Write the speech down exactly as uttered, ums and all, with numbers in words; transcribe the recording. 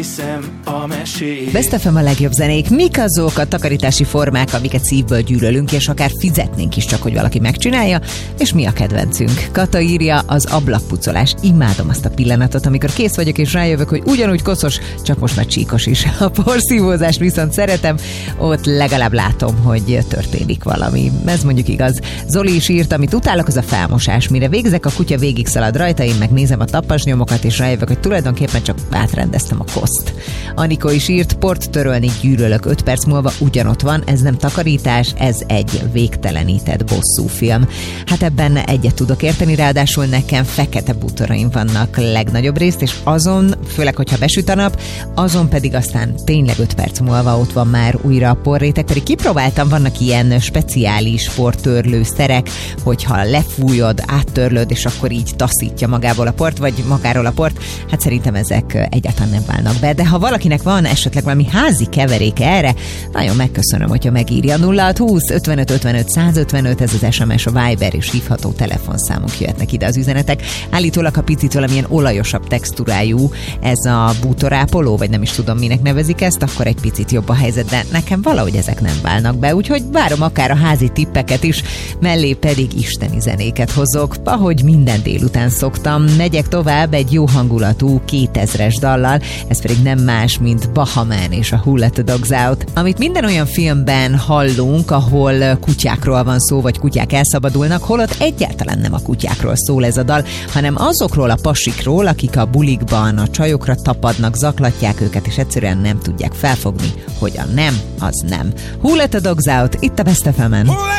Best ef em a legjobb zenék. Mik azok a takarítási formák, amiket szívből gyűlölünk, és akár fizetnénk is csak, hogy valaki megcsinálja, és mi a kedvencünk? Kata írja, az ablakpucolás. Imádom azt a pillanatot, amikor kész vagyok, és rájövök, hogy ugyanúgy koszos, csak most már csíkos is. A porszívózást viszont szeretem, ott legalább látom, hogy történik valami. Ez mondjuk igaz. Zoli is írt, amit utálok, az a felmosás. Mire végzek, a kutya végig szalad rajta, én megnézem a tappasnyomokat, és rájövök, hogy tulajdonképpen csak átrendeztem a koszt. Anikó is írt, port törölni gyűlölök, öt perc múlva ugyanott van, ez nem takarítás, ez egy végtelenített bosszúfilm. Hát ebben egyet tudok érteni, ráadásul nekem fekete bútoraim vannak legnagyobb részt, és azon, főleg, hogyha besüt a nap, azon pedig aztán tényleg öt perc múlva ott van már újra a porréteg, pedig kipróbáltam, vannak ilyen speciális portörlő szerek, hogyha lefújod, áttörlöd, és akkor így taszítja magából a port, vagy magáról a port, hát szerintem ezek egyáltalán nem válnak be, de ha valakinek van esetleg valami házi keveréke erre, nagyon megköszönöm, hogyha megírja. Nulla hat húsz ötvenöt ötvenöt százötvenöt, ez az es em es, a Viber és hívható telefonszámunk, jöhetnek ide az üzenetek. Állítólag, ha picit valamilyen olajosabb textúrájú ez a bútorápoló, vagy nem is tudom, minek nevezik ezt, akkor egy picit jobb a helyzet, de nekem valahogy ezek nem válnak be, úgyhogy várom akár a házi tippeket is, mellé pedig isteni zenéket hozok, ahogy minden délután szoktam. Megyek tovább egy jó hangulatú kétezres dallal, ez pedig nem más, mint Baha Man és a Who Let the Dogs Out, amit minden olyan filmben hallunk, ahol kutyákról van szó, vagy kutyák elszabadulnak, holott egyáltalán nem a kutyákról szól ez a dal, hanem azokról a pasikról, akik a bulikban a csajokra tapadnak, zaklatják őket, és egyszerűen nem tudják felfogni, hogy a nem, az nem. Who Let the Dogs Out, itt a Best ef em-en.